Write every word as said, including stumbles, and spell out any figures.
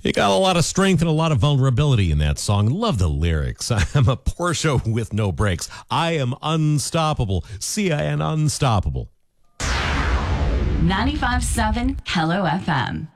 You got a lot of strength and a lot of vulnerability in that song. Love the lyrics. I'm a Porsche with no brakes. I am unstoppable. C I N unstoppable. ninety-five point seven Hello F M.